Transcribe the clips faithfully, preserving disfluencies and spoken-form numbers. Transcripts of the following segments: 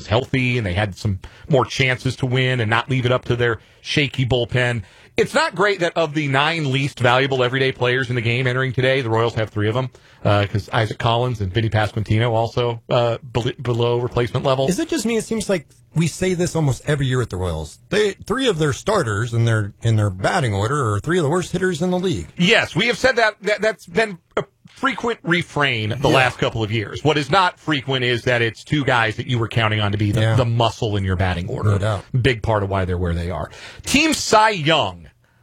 was healthy and they had some more chances to win and not leave it up to their shaky bullpen. It's not great that of the nine least valuable everyday players in the game entering today, the Royals have three of them, because uh, Isaac Collins and Vinny Pasquantino also uh, be- below replacement level. Is it just me? It seems like we say this almost every year at the Royals. They three of their starters in their in their batting order are three of the worst hitters in the league. Yes, we have said that. that that's been a frequent refrain the yeah. last couple of years. What is not frequent is that it's two guys that you were counting on to be the, yeah. the muscle in your batting order. No doubt. Big part of why they're where they are. Team Cy Young.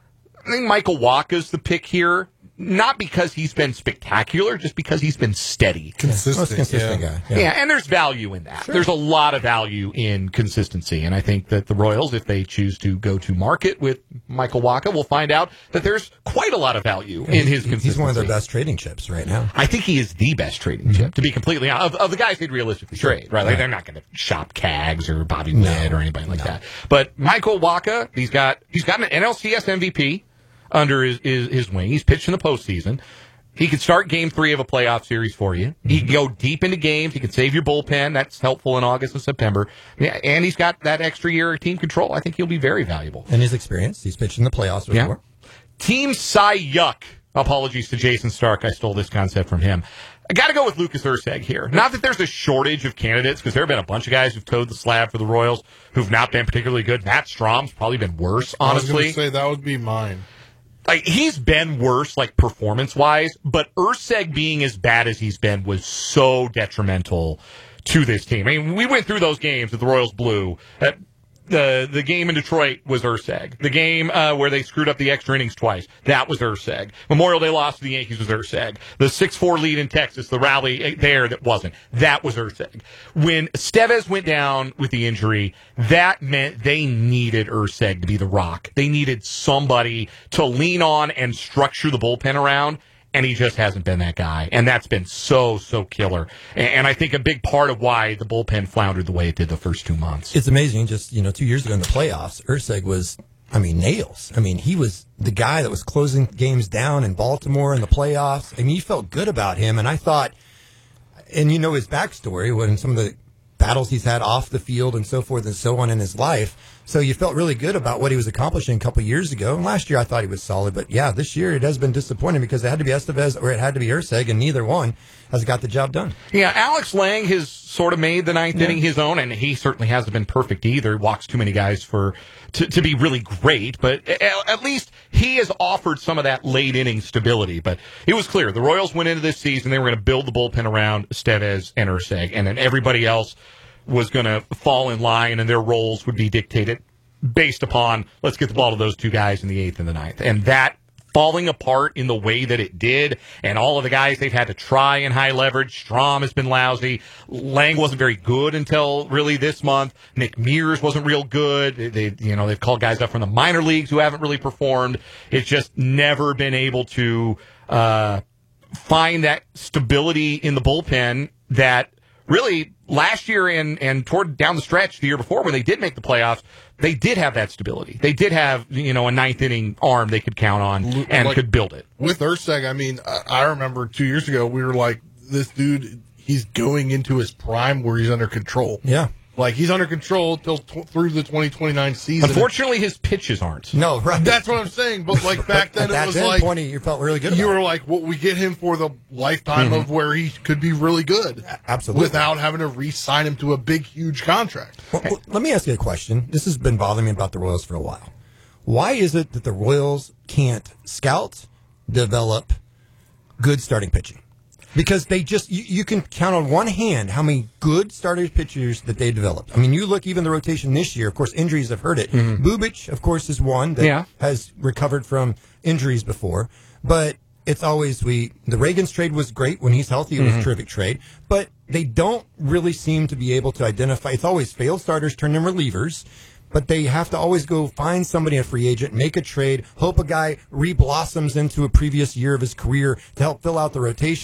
I think Michael Wacha's the pick here, not because he's been spectacular, just because he's been steady. Consistent. Most consistent yeah. guy. Yeah. yeah, and there's value in that. Sure. There's a lot of value in consistency, and I think that the Royals, if they choose to go to market with Michael Wacha, will find out that there's quite a lot of value yeah, in his consistency. He's one of their best trading chips right now. I think he is the best trading mm-hmm. chip, to be completely honest, of, of the guys they'd realistically sure. trade, right? Like, right. They're not going to shop Cags or Bobby Witt no. or anybody like no. that. But Michael Wacha, he's got he's got an N L C S M V P under his, his, his wing. He's pitched in the postseason. He could start game three of a playoff series for you. He can go deep into games. He can save your bullpen. That's helpful in August and September. Yeah, and he's got that extra year of team control. I think he'll be very valuable. And his experience. He's pitched in the playoffs before. Yeah. Team Cy Yuck. Apologies to Jason Stark. I stole this concept from him. I got to go with Lucas Erceg here. Not that there's a shortage of candidates, because there have been a bunch of guys who've towed the slab for the Royals who've not been particularly good. Matt Strom's probably been worse, honestly. I was going to say that would be mine. Like, he's been worse, like, performance-wise, but Erceg being as bad as he's been was so detrimental to this team. I mean, we went through those games that the Royals blew. Uh, the the game in Detroit was Erceg. The game uh, where they screwed up the extra innings twice, that was Erceg. Memorial Day loss to the Yankees was Erceg. The six four lead in Texas, the rally there that wasn't, that was Erceg. When Estevez went down with the injury, that meant they needed Erceg to be the rock. They needed somebody to lean on and structure the bullpen around. And he just hasn't been that guy. And that's been so, so killer. And I think a big part of why the bullpen floundered the way it did the first two months. It's amazing. Just, you know, two years ago in the playoffs, Erceg was, I mean, nails. I mean, he was the guy that was closing games down in Baltimore in the playoffs. I mean, you felt good about him. And I thought, and you know his backstory, when some of the battles he's had off the field and so forth and so on in his life. So you felt really good about what he was accomplishing a couple of years ago. And last year I thought he was solid. But, yeah, this year it has been disappointing because it had to be Estevez or it had to be Erceg, and neither one has got the job done. Yeah, Alex Lang has sort of made the ninth yeah. inning his own, and he certainly hasn't been perfect either. He walks too many guys for to, to be really great. But at least he has offered some of that late inning stability. But it was clear the Royals went into this season, they were going to build the bullpen around Estevez and Erceg, and then everybody else was going to fall in line, and their roles would be dictated based upon, let's get the ball to those two guys in the eighth and the ninth. And that falling apart in the way that it did, and all of the guys they've had to try in high leverage. Strom has been lousy. Lang wasn't very good until really this month. Nick Mears wasn't real good. They, you know, they've called guys up from the minor leagues who haven't really performed. It's just never been able to uh, find that stability in the bullpen that really last year and, and toward down the stretch the year before when they did make the playoffs, they did have that stability. They did have, you know, a ninth inning arm they could count on and like, could build it. With Erceg, I mean, I remember two years ago we were like, this dude, he's going into his prime where he's under control. Yeah. Like, he's under control till t- through the twenty twenty-nine season. Unfortunately, his pitches aren't. No, right. That's what I'm saying. But, like, back then it was like... point, you felt really good You about were it. like, well, we get him for the lifetime mm-hmm. of where he could be really good. Absolutely. Without having to re-sign him to a big, huge contract. Well, well, let me ask you a question. This has been bothering me about the Royals for a while. Why is it that the Royals can't scout, develop good starting pitching? Because they just, you, you can count on one hand how many good starter pitchers that they developed. I mean, you look even the rotation this year, of course, injuries have hurt it. Mm-hmm. Bubic, of course, is one that yeah. has recovered from injuries before. But it's always, we, the Reagans trade was great when he's healthy. It was mm-hmm. a terrific trade. But they don't really seem to be able to identify, it's always failed starters turn them relievers. But they have to always go find somebody, a free agent, make a trade, hope a guy re-blossoms into a previous year of his career to help fill out the rotation.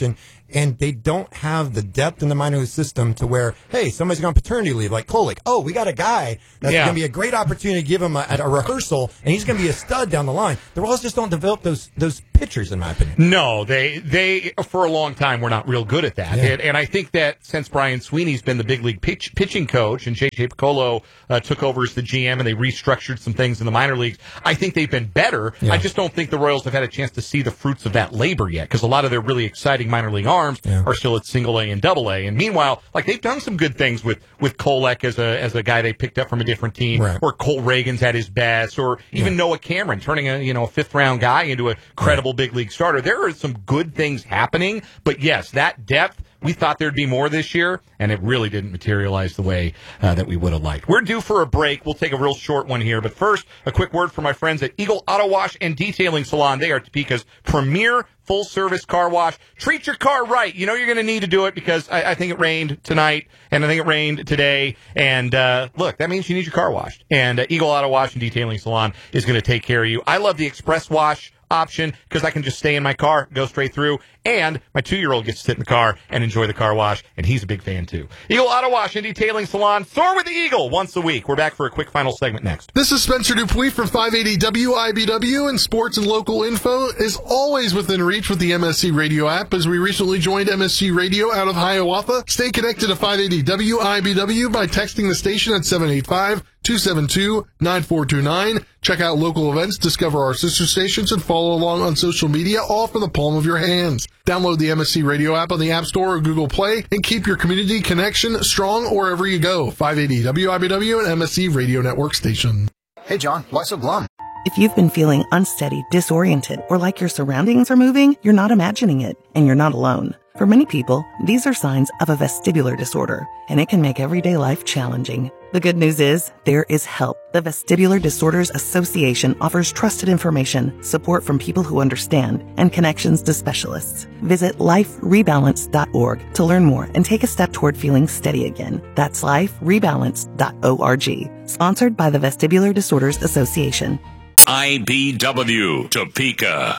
And they don't have the depth in the minor league system to where, hey, somebody's going on paternity leave, like Kolek. Oh, we got a guy that's Yeah. going to be a great opportunity to give him a, a rehearsal, and he's going to be a stud down the line. The Royals just don't develop those those pitchers, in my opinion. No, they they for a long time were not real good at that, Yeah. and, and I think that since Brian Sweeney's been the big league pitch, pitching coach and J J Piccolo uh, took over as the G M and they restructured some things in the minor leagues, I think they've been better. Yeah. I just don't think the Royals have had a chance to see the fruits of that labor yet, because a lot of their really exciting minor league arms Yeah. are still at single A and double A. And meanwhile, like they've done some good things with with Kolek as a as a guy they picked up from a different team, Right. or Cole Reagan's at his best, or even Noah Cameron turning a you know a fifth round guy into a credible big league starter. There are some good things happening, but yes, that depth. We thought there'd be more this year, and it really didn't materialize the way uh, that we would have liked. We're due for a break. We'll take a real short one here. But first, a quick word from my friends at Eagle Auto Wash and Detailing Salon. They are Topeka's premier full-service car wash. Treat your car right. You know you're going to need to do it because I, I think it rained tonight, and I think it rained today. And uh, look, that means you need your car washed. And uh, Eagle Auto Wash and Detailing Salon is going to take care of you. I love the Express Wash option because I can just stay in my car, go straight through, and my two-year-old gets to sit in the car and enjoy the car wash, and he's a big fan too. Eagle Auto Wash and Detailing Salon, soar with the Eagle once a week. We're back for a quick final segment next. This is Spencer Dupuis from five eighty W I B W, and sports and local info is always within reach with the M S C Radio app, as we recently joined M S C Radio out of Hiawatha. Stay connected to five eighty W I B W by texting the station at seven eight five, two seven two, nine four two nine. Check out local events, discover our sister stations, and follow along on social media, all from the palm of your hands. Download the M S C Radio app on the App Store or Google Play and keep your community connection strong wherever you go. five eighty W I B W and M S C Radio Network station. Hey, John, why so glum? If you've been feeling unsteady, disoriented, or like your surroundings are moving, you're not imagining it, and you're not alone. For many people, these are signs of a vestibular disorder, and it can make everyday life challenging. The good news is, there is help. The Vestibular Disorders Association offers trusted information, support from people who understand, and connections to specialists. Visit life rebalance dot org to learn more and take a step toward feeling steady again. That's life rebalance dot org. Sponsored by the Vestibular Disorders Association. I B W Topeka.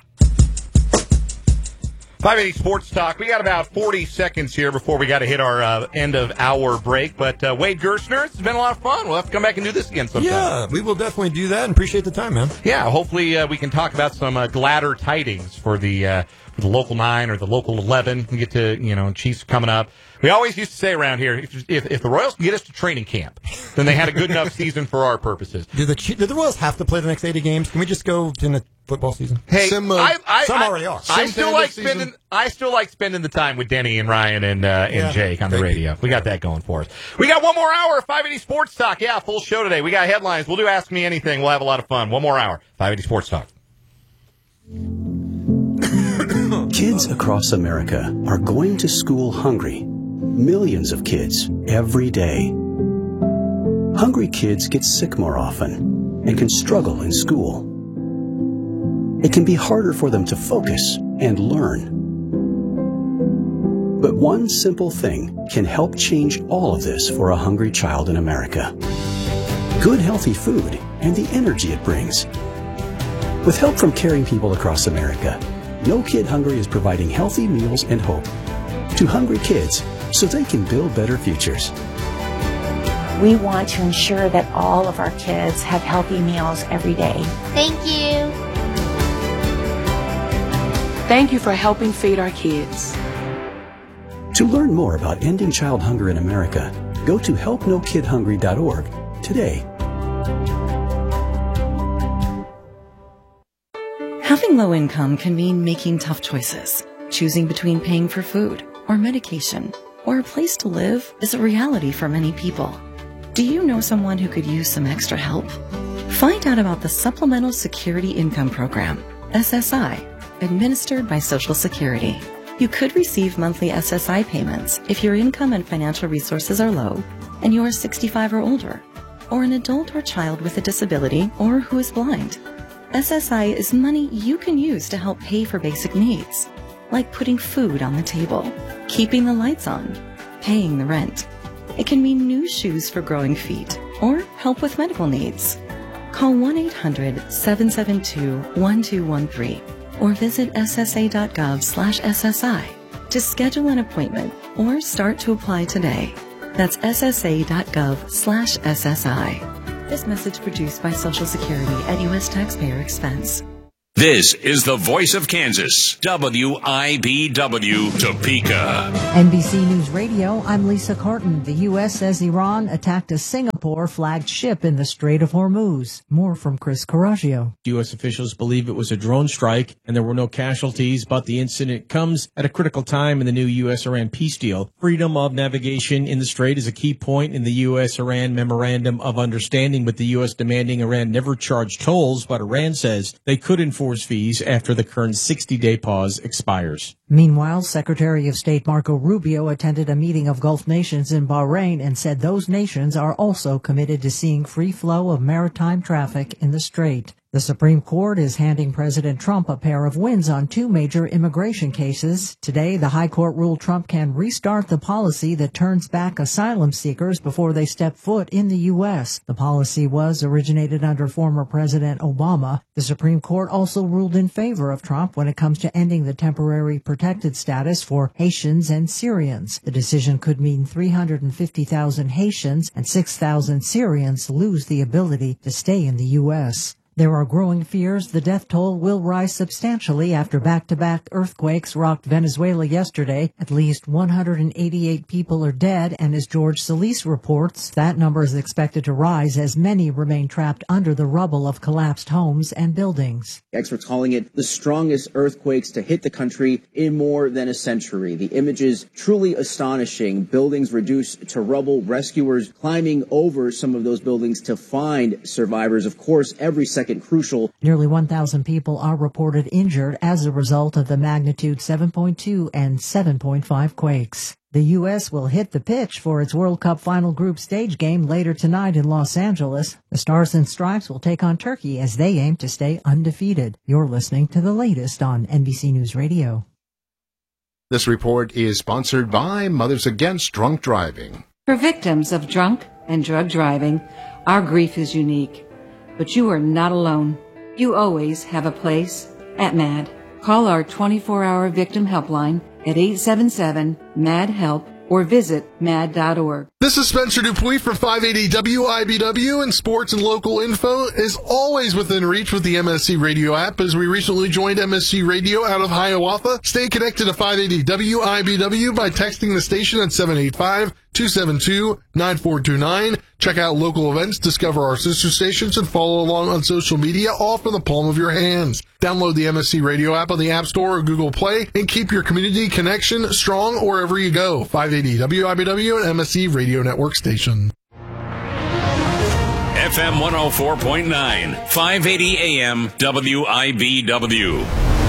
five eighty Sports Talk. We got about forty seconds here before we got to hit our uh, end of hour break. But uh, Wade Gerstner, it's been a lot of fun. We'll have to come back and do this again sometime. Yeah, we will definitely do that and appreciate the time, man. Yeah, hopefully uh, we can talk about some uh, gladder tidings for the uh, for the local nine or the local eleven. We get to, you know, Chiefs coming up. We always used to say around here, if, if, if the Royals can get us to training camp, then they had a good enough season for our purposes. Do the do the Royals have to play the next eighty games? Can we just go to the football season? Hey, Some, uh, I, I, some I, already are. I Some still end like of season. spending. I still like spending the time with Denny and Ryan and uh, and Yeah, Jake on the thank you. radio. We got that going for us. We got one more hour of five eighty Sports Talk. Yeah, full show today. We got headlines. We'll do Ask Me Anything. We'll have a lot of fun. One more hour. five eighty Sports Talk. Kids across America are going to school hungry. Millions of kids every day. Hungry kids get sick more often and can struggle in school. It can be harder for them to focus and learn. But one simple thing can help change all of this for a hungry child in America. Good healthy food and the energy it brings. With help from caring people across America, No Kid Hungry is providing healthy meals and hope to hungry kids so they can build better futures. We want to ensure that all of our kids have healthy meals every day. Thank you. Thank you for helping feed our kids. To learn more about ending child hunger in America, go to help no kid hungry dot org today. Having low income can mean making tough choices. Choosing between paying for food or medication or a place to live is a reality for many people. Do you know someone who could use some extra help? Find out about the Supplemental Security Income Program, S S I, administered by Social Security. You could receive monthly S S I payments if your income and financial resources are low and you are sixty-five or older, or an adult or child with a disability or who is blind. S S I is money you can use to help pay for basic needs, like putting food on the table, keeping the lights on, paying the rent. It can mean new shoes for growing feet or help with medical needs. Call one eight hundred, seven seven two, one two one three or visit S S A dot gov slash S S I to schedule an appointment or start to apply today. That's ssa.gov slash SSI. This message produced by Social Security at U S taxpayer expense. This is the voice of Kansas, W I B W, Topeka. N B C News Radio, I'm Lisa Carton. The U S says Iran attacked a Singapore-flagged ship in the Strait of Hormuz. More from Chris Coraggio. U S officials believe it was a drone strike and there were no casualties, but the incident comes at a critical time in the new U S Iran peace deal. Freedom of navigation in the strait is a key point in the U S Iran Memorandum of Understanding, with the U S demanding Iran never charge tolls, but Iran says they could enforce fees after the current sixty-day pause expires. Meanwhile, Secretary of State Marco Rubio attended a meeting of Gulf nations in Bahrain and said those nations are also committed to seeing free flow of maritime traffic in the strait. The Supreme Court is handing President Trump a pair of wins on two major immigration cases. Today, the High Court ruled Trump can restart the policy that turns back asylum seekers before they step foot in the U S. The policy was originated under former President Obama. The Supreme Court also ruled in favor of Trump when it comes to ending the temporary protected status for Haitians and Syrians. The decision could mean three hundred fifty thousand Haitians and six thousand Syrians lose the ability to stay in the U S. There are growing fears the death toll will rise substantially after back-to-back earthquakes rocked Venezuela yesterday. At least one hundred eighty-eight people are dead, and as George Solis reports, that number is expected to rise as many remain trapped under the rubble of collapsed homes and buildings. Experts calling it the strongest earthquakes to hit the country in more than a century. The images truly astonishing. Buildings reduced to rubble, rescuers climbing over some of those buildings to find survivors. Of course, every second crucial. Nearly one thousand people are reported injured as a result of the magnitude seven point two and seven point five quakes. The U S will hit the pitch for its World Cup final group stage game later tonight in Los Angeles. The Stars and Stripes will take on Turkey as they aim to stay undefeated. You're listening to the latest on N B C News Radio. This report is sponsored by Mothers Against Drunk Driving. For victims of drunk and drug driving, our grief is unique. But you are not alone. You always have a place at MAD. Call our twenty-four hour victim helpline at eight seven seven, M A D, HELP or visit mad dot org. This is Spencer Dupuis for five eighty W I B W, and sports and local info is always within reach with the M S C Radio app. As we recently joined M S C Radio out of Hiawatha, stay connected to five eighty W I B W by texting the station at seven eight five, two seven two, nine four two nine. Check out local events, discover our sister stations, and follow along on social media, all from the palm of your hands. Download the M S C Radio app on the App Store or Google Play and keep your community connection strong wherever you go. five eighty W I B W and M S C Radio Network station. F M one oh four point nine, five eighty A M W I B W.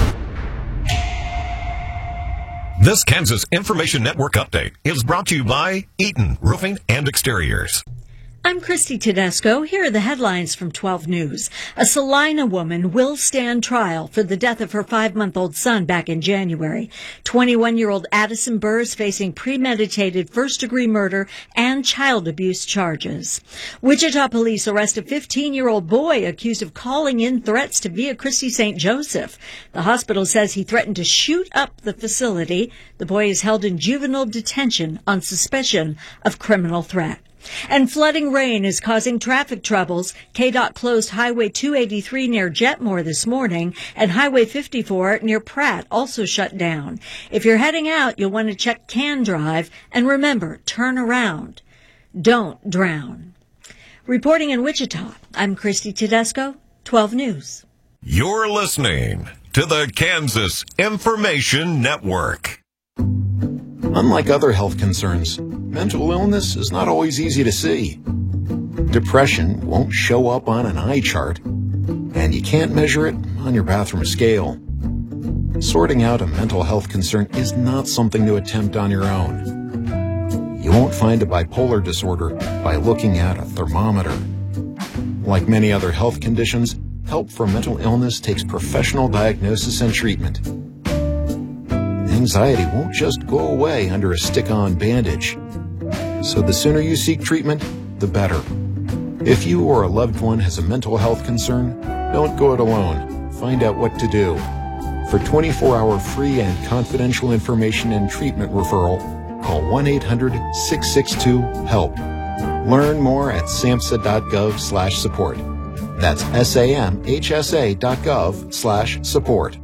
This Kansas Information Network update is brought to you by Eaton Roofing and Exteriors. I'm Christy Tedesco. Here are the headlines from twelve News. A Salina woman will stand trial for the death of her five-month-old son back in January. twenty-one-year-old Addison Burr is facing premeditated first-degree murder and child abuse charges. Wichita police arrest a fifteen-year-old boy accused of calling in threats to Via Christi Saint Joseph. The hospital says he threatened to shoot up the facility. The boy is held in juvenile detention on suspicion of criminal threat. And flooding rain is causing traffic troubles. K D O T closed Highway two eighty-three near Jetmore this morning, and Highway fifty-four near Pratt also shut down. If you're heading out, you'll want to check Can Drive, and remember, turn around. Don't drown. Reporting in Wichita, I'm Christy Tedesco, twelve News. You're listening to the Kansas Information Network. Unlike other health concerns, mental illness is not always easy to see. Depression won't show up on an eye chart, and you can't measure it on your bathroom scale. Sorting out a mental health concern is not something to attempt on your own. You won't find a bipolar disorder by looking at a thermometer. Like many other health conditions, help for mental illness takes professional diagnosis and treatment. Anxiety won't just go away under a stick-on bandage. So the sooner you seek treatment, the better. If you or a loved one has a mental health concern, don't go it alone. Find out what to do. For twenty-four hour free and confidential information and treatment referral, call one eight hundred six six two HELP. Learn more at samhsa.gov slash support. That's S-A-M-H-S-A dot gov slash support.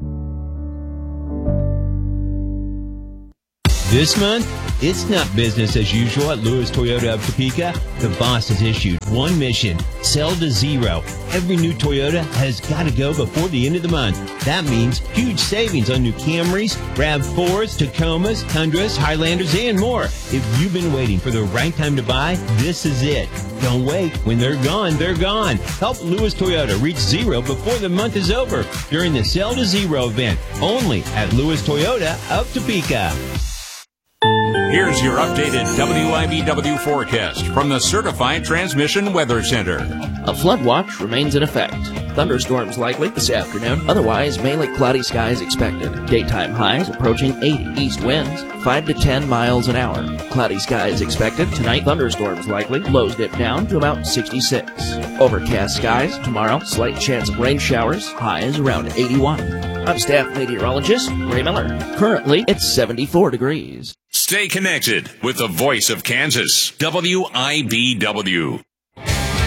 This month, it's not business as usual at Lewis Toyota of Topeka. The boss has issued one mission: sell to zero. Every new Toyota has got to go before the end of the month. That means huge savings on new Camrys, RAV fours, Tacomas, Tundras, Highlanders, and more. If you've been waiting for the right time to buy, this is it. Don't wait. When they're gone, they're gone. Help Lewis Toyota reach zero before the month is over during the Sell to Zero event, only at Lewis Toyota of Topeka. Here's your updated W I B W forecast from the Certified Transmission Weather Center. A flood watch remains in effect. Thunderstorms likely this afternoon. Otherwise, mainly cloudy skies expected. Daytime highs approaching eighty. East winds five to ten miles an hour. Cloudy skies expected. Tonight, thunderstorms likely. Lows dip down to about sixty-six. Overcast skies tomorrow. Slight chance of rain showers. Highs around eighty-one. I'm staff meteorologist Ray Miller. Currently, it's seventy-four degrees. Stay connected with the voice of Kansas, W I B W.